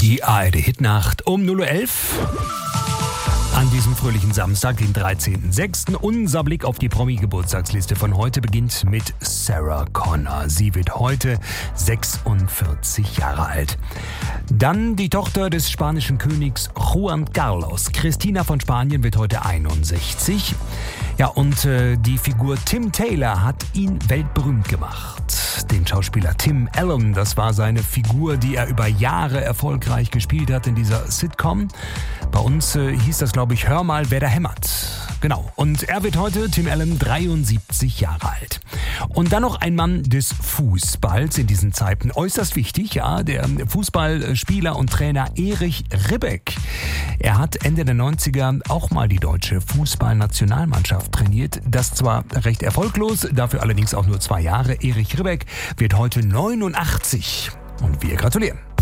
Die ARD-Hitnacht um 0:11 Uhr. An diesem fröhlichen Samstag, den 13.06. Unser Blick auf die Promi-Geburtstagsliste von heute beginnt mit Sarah Connor. Sie wird heute 46 Jahre alt. Dann die Tochter des spanischen Königs Juan Carlos. Christina von Spanien wird heute 61. Ja, und die Figur Tim Taylor hat ihn weltberühmt gemacht. Den Schauspieler Tim Allen, das war seine Figur, die er über Jahre erfolgreich gespielt hat in dieser Sitcom. Bei uns hieß das, glaube ich, Hör mal, wer da hämmert. Genau. Und er wird heute, Tim Allen, 73 Jahre alt. Und dann noch ein Mann des Fußballs in diesen Zeiten. Äußerst wichtig, ja, der Fußballspieler und Trainer Erich Ribbeck. Er hat Ende der 90er auch mal die deutsche Fußballnationalmannschaft trainiert. Das zwar recht erfolglos, dafür allerdings auch nur 2 Jahre. Erich Ribbeck wird heute 89 und wir gratulieren.